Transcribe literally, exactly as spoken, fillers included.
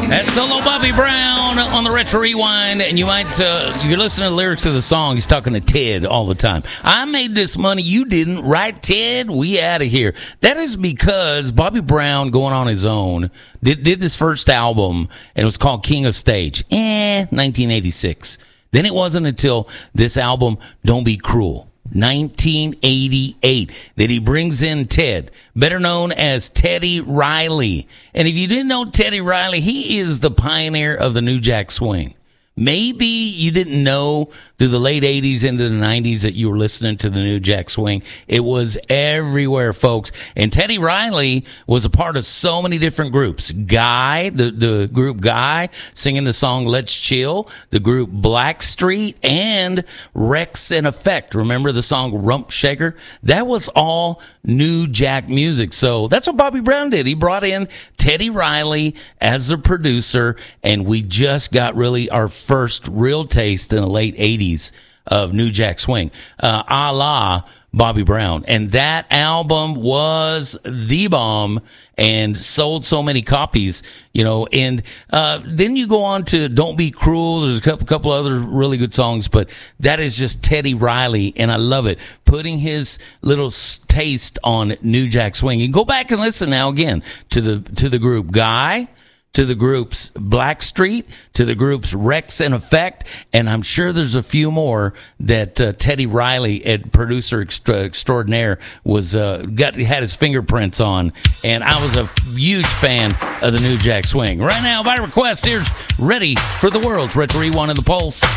That's solo Bobby Brown on the Retro Rewind, and you might, uh, you're listening to the lyrics of the song, he's talking to Ted all the time. I made this money, you didn't, right, Ted? We out of here. That is because Bobby Brown, going on his own, did, did this first album, and it was called King of Stage. Eh, nineteen eighty-six. Then it wasn't until this album, Don't Be Cruel, nineteen eighty-eight, that he brings in Ted, better known as Teddy Riley. And if you didn't know Teddy Riley, he is the pioneer of the New Jack Swing. Maybe you didn't know through the late eighties into the nineties that you were listening to the New Jack Swing. It was everywhere, folks. And Teddy Riley was a part of so many different groups. Guy, the, the group Guy, singing the song Let's Chill, the group Blackstreet, and Rex and Effect. Remember the song Rump Shaker? That was all New Jack music. So that's what Bobby Brown did. He brought in Teddy Riley as the producer, and we just got really our first real taste in the late eighties of New Jack Swing, uh, a la Bobby Brown. And that album was the bomb and sold so many copies, you know. And uh, then you go on to Don't Be Cruel. There's a couple, couple other really good songs, but that is just Teddy Riley, and I love it, putting his little taste on New Jack Swing. You can go back and listen now again to the to the group Guy, to the groups Blackstreet, to the groups Rex and Effect, and I'm sure there's a few more that uh, Teddy Riley, at producer extra, extraordinaire, was uh, got had his fingerprints on, and I was a huge fan of the New Jack Swing. Right now, by request, here's Ready for the World's Retro Rewind of the Pulse.